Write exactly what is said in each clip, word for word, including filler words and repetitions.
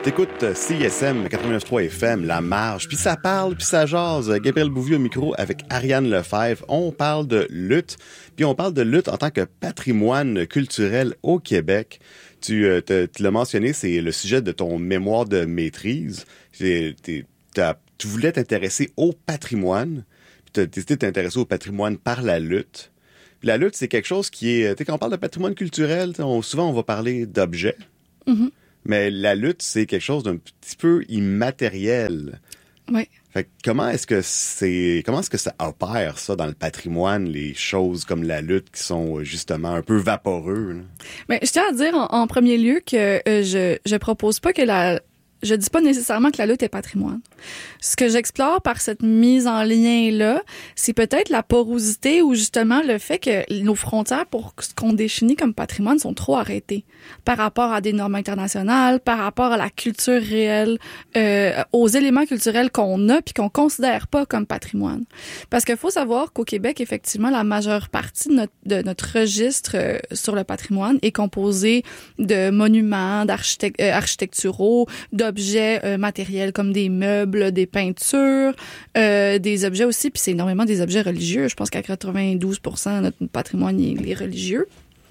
T'écoutes C I S M quatre-vingt-neuf point trois F M, La Marge, puis ça parle, puis ça jase. Gabriel Bouvier au micro avec Ariane Lefebvre. On parle de lutte, puis on parle de lutte en tant que patrimoine culturel au Québec. Tu, euh, tu l'as mentionné, c'est le sujet de ton mémoire de maîtrise. T'es, t'es, tu voulais t'intéresser au patrimoine, puis tu as décidé de t'intéresser au patrimoine par la lutte. Puis la lutte, c'est quelque chose qui est... Tu sais, quand on parle de patrimoine culturel, on, souvent on va parler d'objets. Mm-hmm. Mais la lutte, c'est quelque chose d'un petit peu immatériel. Oui. Fait que comment est-ce que c'est, comment est-ce que ça opère, ça, dans le patrimoine, les choses comme la lutte qui sont justement un peu vaporeux, là? Mais je tiens à dire en, en premier lieu que euh, je, je propose pas que la, je dis pas nécessairement que la lutte est patrimoine. Ce que j'explore par cette mise en lien-là, c'est peut-être la porosité ou justement le fait que nos frontières pour ce qu'on définit comme patrimoine sont trop arrêtées par rapport à des normes internationales, par rapport à la culture réelle, euh, aux éléments culturels qu'on a puis qu'on considère pas comme patrimoine. Parce qu'il faut savoir qu'au Québec, effectivement, la majeure partie de notre, de notre registre euh, sur le patrimoine est composée de monuments, d'architect- euh, architecturaux, d'objets euh, matériels comme des meubles, des peintures, euh, des objets aussi, puis c'est énormément des objets religieux. Je pense qu'à quatre-vingt-douze pour cent de notre patrimoine il est religieux.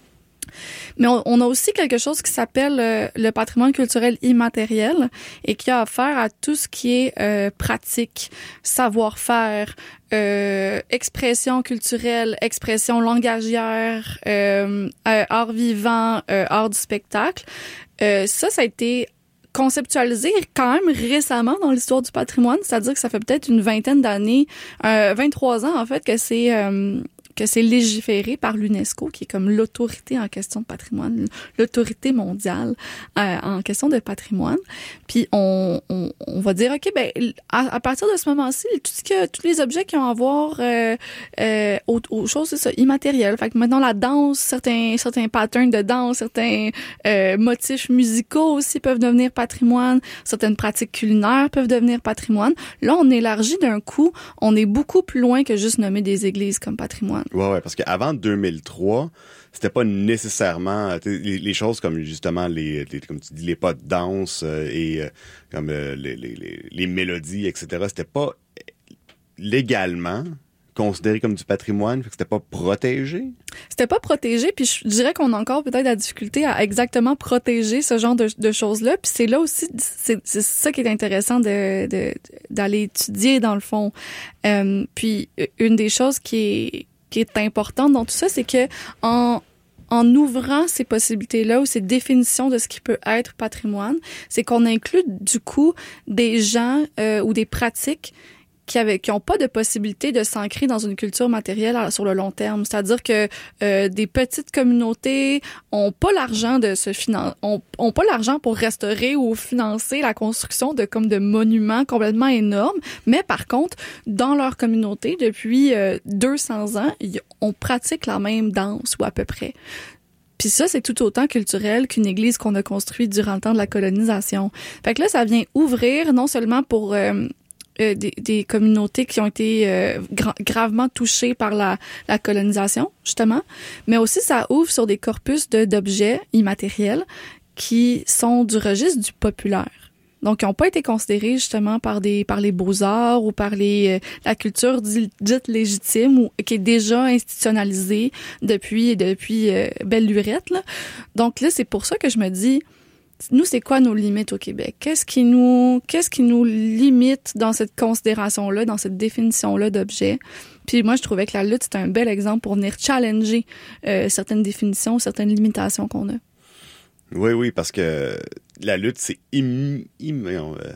Mais on, on a aussi quelque chose qui s'appelle euh, le patrimoine culturel immatériel et qui a affaire à tout ce qui est euh, pratique, savoir-faire, euh, expression culturelle, expression langagière, euh, euh, art vivant, euh, art du spectacle. Euh, ça, ça a été conceptualisé quand même récemment dans l'histoire du patrimoine, c'est-à-dire que ça fait peut-être une vingtaine d'années, euh, vingt-trois ans en fait, que c'est euh, que c'est légiféré par l'UNESCO, qui est comme l'autorité en question de patrimoine, l'autorité mondiale euh, en question de patrimoine. Puis on, on, on va dire, ok, ben à, à partir de ce moment-ci, tout ce que tous les objets qui ont à voir euh, euh, aux, aux choses, c'est ça, immatérielles. Fait que maintenant la danse, certains certains patterns de danse, certains euh, motifs musicaux aussi peuvent devenir patrimoine, certaines pratiques culinaires peuvent devenir patrimoine. Là, on élargit d'un coup, on est beaucoup plus loin que juste nommer des églises comme patrimoine. Ouais, ouais, parce qu'avant deux mille trois, c'était pas nécessairement les, les choses comme justement les, les comme tu dis les pas de danse euh, et euh, comme euh, les, les, les, les mélodies, et cetera. C'était pas légalement considéré comme du patrimoine, fait que c'était pas protégé. C'était pas protégé, puis je dirais qu'on a encore peut-être la difficulté à exactement protéger ce genre de, de choses-là. Puis c'est là aussi, c'est, c'est ça qui est intéressant de, de d'aller étudier dans le fond. Euh, puis une des choses qui est qui est importante dans tout ça, c'est que en en ouvrant ces possibilités-là ou ces définitions de ce qui peut être patrimoine, c'est qu'on inclut du coup des gens euh, ou des pratiques qui avaient, qui ont pas de possibilité de s'ancrer dans une culture matérielle sur le long terme. C'est-à-dire que euh, des petites communautés ont pas l'argent de se financer, ont, ont pas l'argent pour restaurer ou financer la construction de comme de monuments complètement énormes. Mais par contre, dans leur communauté, depuis euh, deux cents ans, y, on pratique la même danse ou à peu près. Puis ça, c'est tout autant culturel qu'une église qu'on a construite durant le temps de la colonisation. Fait que là, ça vient ouvrir non seulement pour euh, Euh, des, des communautés qui ont été euh, gra- gravement touchées par la, la colonisation, justement, mais aussi ça ouvre sur des corpus de, d'objets immatériels qui sont du registre du populaire. Donc, ils n'ont pas été considérés justement par des par les beaux-arts ou par les euh, la culture dite, dite légitime ou qui est déjà institutionnalisée depuis depuis euh, belle lurette, là. Donc là, c'est pour ça que je me dis, nous, c'est quoi nos limites au Québec? Qu'est-ce qui nous, qu'est-ce qui nous limite dans cette considération-là, dans cette définition-là d'objet? Puis moi, je trouvais que la lutte, c'était un bel exemple pour venir challenger euh, certaines définitions, certaines limitations qu'on a. Oui, oui, parce que la lutte, c'est im, im,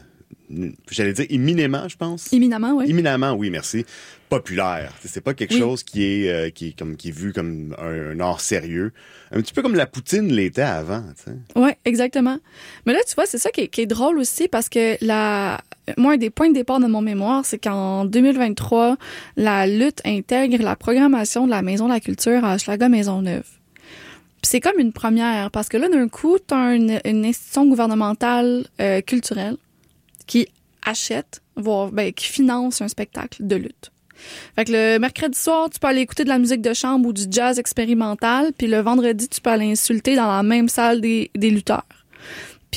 euh, j'allais dire éminemment, je pense. Éminemment, oui. Éminemment, oui, merci. Populaire. C'est pas quelque oui. chose qui est euh, qui est comme qui est vu comme un, un art sérieux. Un petit peu comme la poutine l'était avant, tu sais. Ouais, exactement. Mais là, tu vois, c'est ça qui est, qui est drôle aussi parce que la moi, un des points de départ de mon mémoire, c'est qu'en deux mille vingt-trois, la lutte intègre la programmation de la Maison de la Culture à Hochelaga-Maisonneuve. Puis c'est comme une première parce que là, d'un coup, t'as une, une institution gouvernementale euh, culturelle qui achète, voire ben, qui finance un spectacle de lutte. Fait que le mercredi soir, tu peux aller écouter de la musique de chambre ou du jazz expérimental, puis le vendredi, tu peux aller insulter dans la même salle des, des lutteurs. Puis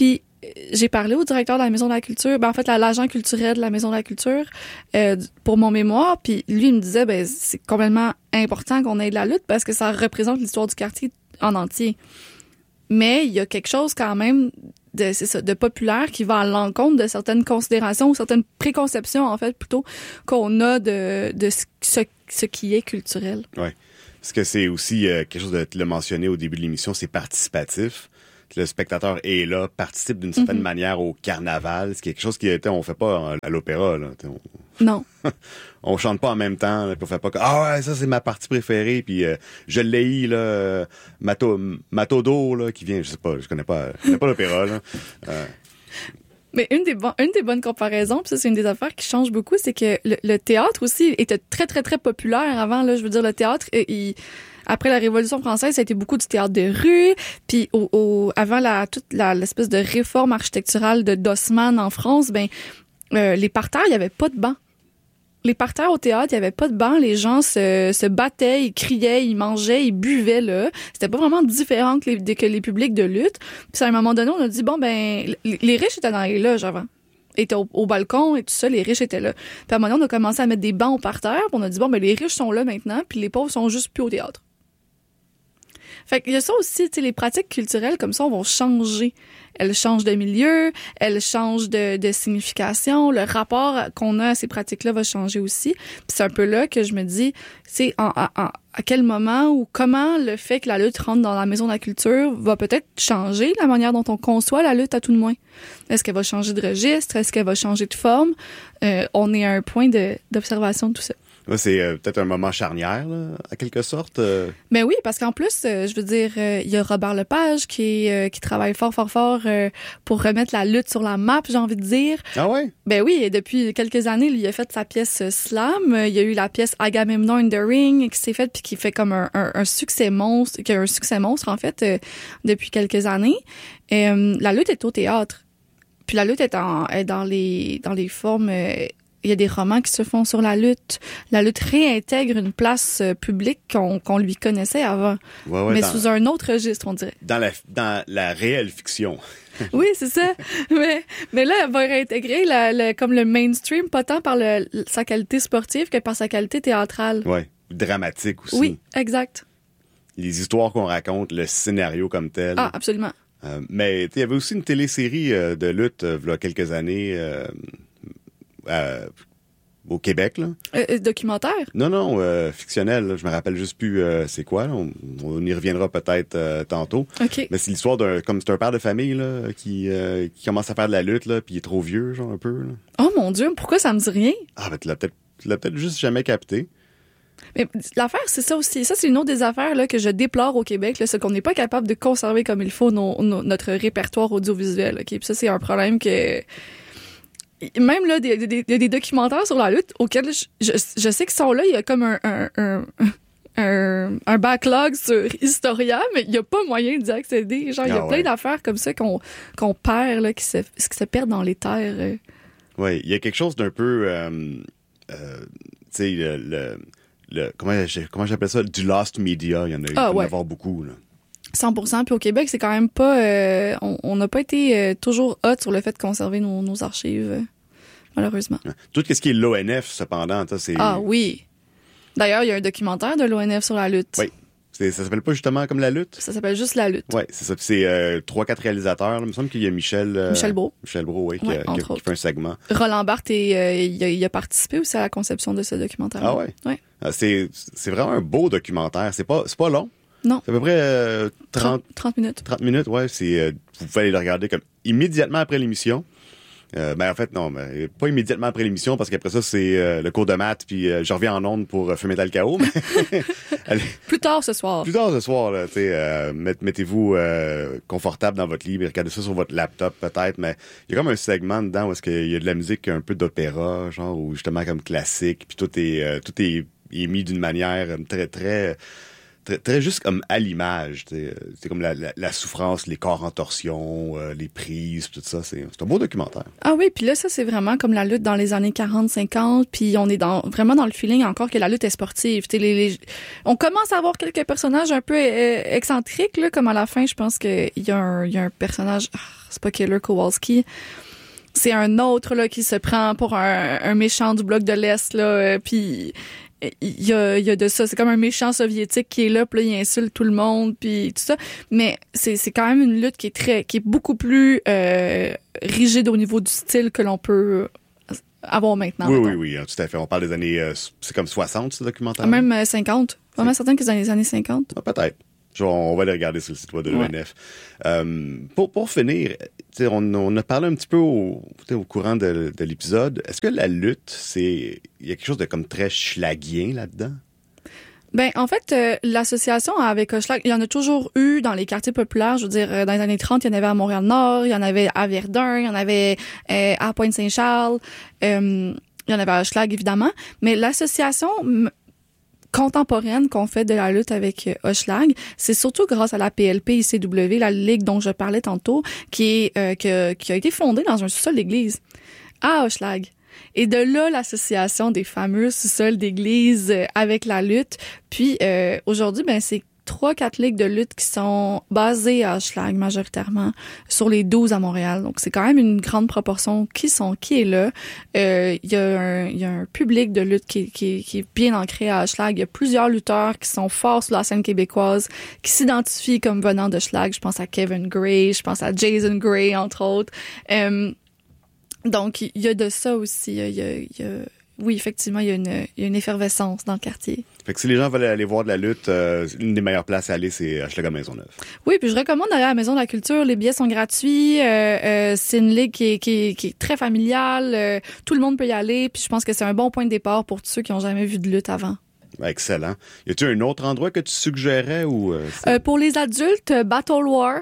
j'ai parlé au directeur de la Maison de la Culture, ben en fait, l'agent culturel de la Maison de la Culture, euh, pour mon mémoire, puis lui, il me disait, ben c'est complètement important qu'on ait de la lutte parce que ça représente l'histoire du quartier en entier. Mais il y a quelque chose quand même de, c'est ça, de populaire qui va à l'encontre de certaines considérations ou certaines préconceptions, en fait, plutôt, qu'on a de, de ce, ce qui est culturel. Oui. Parce que c'est aussi euh, quelque chose de, tu l'as mentionné au début de l'émission, c'est participatif. Le spectateur est là, participe d'une certaine mm-hmm. manière au carnaval, ce qui est quelque chose qui était, on fait pas à l'opéra, là. On, non. On chante pas en même temps, là, puis on fait pas que, ah ouais, ça c'est ma partie préférée, puis euh, je l'ai, là, Mato, Matodo, là, qui vient, je sais pas, je connais pas, je connais pas l'opéra, là. Euh, Mais une des, bon, une des bonnes comparaisons, puis ça, c'est une des affaires qui change beaucoup, c'est que le, le théâtre aussi était très, très, très populaire avant, là. Je veux dire, le théâtre, il, après la Révolution française, ça a été beaucoup du théâtre de rue, puis au, au, avant la, toute la, l'espèce de réforme architecturale de Dossmann en France, ben, euh, les parterres, il y avait pas de bancs. Les parterres au théâtre, il y avait pas de bancs, les gens se, se battaient, ils criaient, ils mangeaient, ils buvaient, là. C'était pas vraiment différent que les, que les publics de lutte. Puis à un moment donné, on a dit, bon, ben, les, les riches étaient dans les loges avant. Ils étaient au, au balcon et tout ça, les riches étaient là. Puis à un moment donné, on a commencé à mettre des bancs au parterre, puis on a dit, bon, ben, les riches sont là maintenant, puis les pauvres sont juste plus au théâtre. Fait qu'il y a ça aussi, tu sais, les pratiques culturelles comme ça vont changer. Elles changent de milieu, elles changent de, de signification. Le rapport qu'on a à ces pratiques-là va changer aussi. Puis c'est un peu là que je me dis, c'est en, en, en, à quel moment ou comment le fait que la lutte rentre dans la Maison de la Culture va peut-être changer la manière dont on conçoit la lutte à tout de moins. Est-ce qu'elle va changer de registre? Est-ce qu'elle va changer de forme? Euh, on est à un point de, d'observation de tout ça. Ouais, c'est euh, peut-être un moment charnière, là, à quelque sorte. Euh... Mais oui, parce qu'en plus, euh, je veux dire, il euh, y a Robert Lepage qui euh, qui travaille fort, fort, fort euh, pour remettre la lutte sur la map, j'ai envie de dire. Ah ouais? Ben oui, et depuis quelques années, lui, il a fait sa pièce euh, Slam. Il y a eu la pièce Agamemnon in the Ring qui s'est faite puis qui fait comme un, un, un succès monstre, qui a un succès monstre, en fait, euh, depuis quelques années. Et, euh, la lutte est au théâtre. Puis la lutte est, en, est dans les dans les formes... Euh, il y a des romans qui se font sur la lutte. La lutte réintègre une place euh, publique qu'on, qu'on lui connaissait avant, ouais, ouais, mais dans, sous un autre registre, on dirait. Dans la, dans la réelle fiction. Oui, c'est ça. mais, mais là, elle va réintégrer la, la, comme le mainstream, pas tant par le, sa qualité sportive que par sa qualité théâtrale. Oui, dramatique aussi. Oui, exact. Les histoires qu'on raconte, le scénario comme tel. Ah, absolument. Euh, mais il y avait aussi une télésérie euh, de lutte euh, il y a quelques années... Euh, Euh, au Québec, là. Euh, documentaire? Non, non, euh, fictionnel. Là. Je me rappelle juste plus euh, c'est quoi. Là. On, on y reviendra peut-être euh, tantôt. OK. Mais c'est l'histoire d'un... Comme c'est un père de famille là, qui, euh, qui commence à faire de la lutte, là, puis il est trop vieux, genre, un peu. Là. Oh mon Dieu, pourquoi ça me dit rien? Ah, ben tu l'as peut-être, tu l'as peut-être juste jamais capté. Mais l'affaire, c'est ça aussi. Ça, c'est une autre des affaires là, que je déplore au Québec, là, c'est qu'on n'est pas capable de conserver comme il faut nos, nos, notre répertoire audiovisuel. Okay? Puis ça, c'est un problème que... Même là, il y a des, des, des documentaires sur la lutte auxquels je, je, je sais qu'ils sont là. Il y a comme un, un, un, un, un backlog sur Historia, mais il n'y a pas moyen d'y accéder. Genre, il y a ah, plein ouais. d'affaires comme ça qu'on, qu'on perd, là, qui se, qui se perdent dans les terres. Euh. Oui, il y a quelque chose d'un peu... Euh, euh, tu sais, le, le, le... Comment, comment j'appelle ça? Du lost media. Il y en a eu, ah, il ouais. y en avoir beaucoup, là. cent pour cent. Puis au Québec, c'est quand même pas... Euh, on n'a pas été euh, toujours hot sur le fait de conserver nos, nos archives, euh, malheureusement. Tout ce qui est l'O N F, cependant, ça, c'est... Ah oui. D'ailleurs, il y a un documentaire de l'O N F sur la lutte. Oui. C'est, ça s'appelle pas justement comme la lutte? Ça s'appelle juste la lutte. Oui, c'est ça. C'est euh, trois, quatre réalisateurs. Là. Il me semble qu'il y a Michel... Euh, Michel Brault. Michel Brault, oui, qui, ouais, a, qui, a, qui fait un segment. Roland Barthes, et, euh, il, a, il a participé aussi à la conception de ce documentaire. Ah oui? Ouais. C'est, c'est vraiment un beau documentaire. C'est pas, c'est pas long. Non. C'est à peu près euh, trente, trente minutes. trente minutes, ouais. C'est, euh, vous pouvez aller le regarder comme immédiatement après l'émission. Euh, ben en fait, non, ben, pas immédiatement après l'émission, parce qu'après ça, c'est euh, le cours de maths, puis euh, je reviens en onde pour euh, fumer dans le chaos. Mais allez, plus tard ce soir. Plus tard ce soir, là, tu sais, euh, mettez-vous euh, confortable dans votre lit, regardez ça sur votre laptop peut-être, mais il y a comme un segment dedans où est-ce qu'il y a de la musique un peu d'opéra, genre, ou justement comme classique, puis tout est, euh, tout est, est mis d'une manière très, très... très, très juste comme à l'image. C'est comme la, la, la souffrance, les corps en torsion, euh, les prises, tout ça. C'est un beau documentaire. Ah oui, puis là, ça, c'est vraiment comme la lutte dans les années quarante cinquante, puis on est dans vraiment dans le feeling encore que la lutte est sportive. Les, les, on commence à avoir quelques personnages un peu euh, excentriques, là, comme à la fin, je pense qu'il y a un, il y a un personnage, ah, c'est pas Killer Kowalski, c'est un autre là qui se prend pour un, un méchant du bloc de l'Est, là, euh, puis il y a, il y a de ça. C'est comme un méchant soviétique qui est là, puis là, il insulte tout le monde, puis tout ça. Mais c'est, c'est quand même une lutte qui est très, qui est beaucoup plus euh, rigide au niveau du style que l'on peut avoir maintenant. Oui, maintenant. oui, oui, tout à fait. On parle des années, euh, c'est comme soixante, ce documentaire. Même euh, cinquante. Vraiment certain que c'est dans les années cinquante. Ah, peut-être. Genre, on va les regarder sur le site web de l'O N F. Ouais. Euh, pour, pour finir, on, on a parlé un petit peu au, au courant de, de l'épisode. Est-ce que la lutte, c'est, il y a quelque chose de comme très schlagien là-dedans? Ben, en fait, euh, l'association avec Hochelag, il y en a toujours eu dans les quartiers populaires. Je veux dire, dans les années trente, il y en avait à Montréal-Nord, il y en avait à Verdun, il y en avait euh, à Pointe-Saint-Charles, euh, il y en avait à Hochelag, évidemment. Mais l'association m- contemporaine qu'on fait de la lutte avec euh, Hochelag, c'est surtout grâce à la P L P I C W, la ligue dont je parlais tantôt, qui est euh, que, qui a été fondée dans un sous-sol d'église à Hochelag. Et de là, l'association des fameux sous-sols d'église euh, avec la lutte. Puis euh, aujourd'hui, ben c'est trois, quatre ligues de lutte qui sont basées à Hochelag majoritairement sur les douze à Montréal. Donc c'est quand même une grande proportion qui sont qui est là. Il euh, y a un il y a un public de lutte qui qui qui est bien ancré à Hochelag. Il y a plusieurs lutteurs qui sont forts sur la scène québécoise, qui s'identifient comme venant d'Hochelag. Je pense à Kevin Gray, je pense à Jason Gray entre autres. Euh, Donc, il y a de ça aussi. Il y a, il y a, oui, effectivement, il y, a une, il y a une effervescence dans le quartier. Fait que si les gens veulent aller voir de la lutte, euh, une des meilleures places à aller, c'est Hochelaga-Maisonneuve. Oui, puis je recommande d'aller à la Maison de la Culture. Les billets sont gratuits. Euh, euh, c'est une ligue qui est, qui est, qui est très familiale. Euh, tout le monde peut y aller. Puis je pense que c'est un bon point de départ pour tous ceux qui n'ont jamais vu de lutte avant. Excellent. Y a-t-il un autre endroit que tu suggérais ou euh, euh, pour les adultes, Battle War.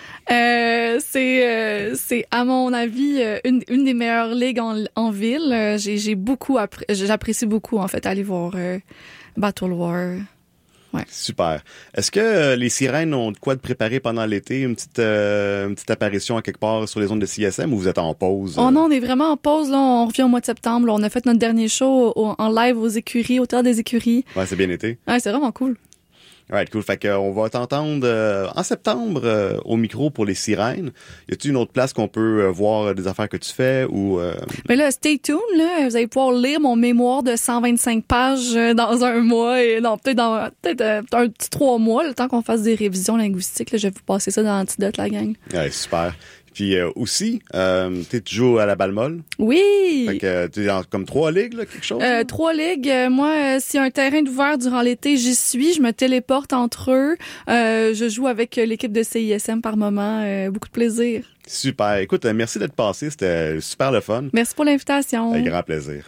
Euh, c'est euh, c'est à mon avis une une des meilleures ligues en en ville. Euh, j'ai j'ai beaucoup appré- j'apprécie beaucoup en fait aller voir euh, Battle War. Ouais. Super. Est-ce que euh, les Sirènes ont de quoi de préparer pendant l'été, une petite euh, une petite apparition à quelque part sur les ondes de C I S M ou vous êtes en pause? Euh? Oh non, on est vraiment en pause là. On revient au mois de septembre. Là. On a fait notre dernier show au, en live aux Écuries, au Théâtre des Écuries. Ouais, c'est bien été. Ouais, c'est vraiment cool. Alright, cool. Fait qu'on va t'entendre euh, en septembre euh, au micro pour les Sirènes. Y a-t-il une autre place qu'on peut euh, voir des affaires que tu fais ou euh... Mais là, stay tuned, là. Vous allez pouvoir lire mon mémoire de cent vingt-cinq pages euh, dans un mois et non, peut-être dans peut-être euh, un petit trois mois, le temps qu'on fasse des révisions linguistiques. Là, je vais vous passer ça dans l'antidote, la gang. Ouais, super. Puis euh, aussi, euh, tu joues à la balle molle. Oui! Fait que euh, t'es dans comme trois ligues, là, quelque chose? Euh, trois ligues. Euh, moi, euh, s'il y a un terrain ouvert durant l'été, j'y suis. Je me téléporte entre eux. Euh, je joue avec euh, l'équipe de C I S M par moment. Euh, beaucoup de plaisir. Super. Écoute, euh, merci d'être passé. C'était super le fun. Merci pour l'invitation. Avec grand plaisir.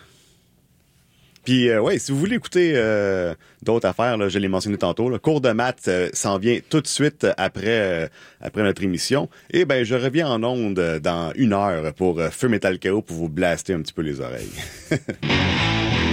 Puis, euh, ouais, si vous voulez écouter euh, d'autres affaires, là, je l'ai mentionné tantôt, le cours de maths euh, s'en vient tout de suite après euh, après notre émission. Et ben, je reviens en ondes dans une heure pour euh, Feu Metal Chaos pour vous blaster un petit peu les oreilles.